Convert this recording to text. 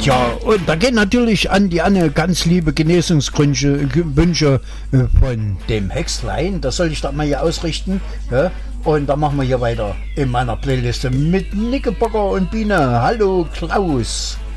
Tja, und da gehen natürlich an die Anne ganz liebe Genesungswünsche von dem Hexlein. Das soll ich da mal hier ausrichten. Ja? Und da machen wir hier weiter in meiner Playliste mit Nicke Bocker und Biene. Hallo Klaus.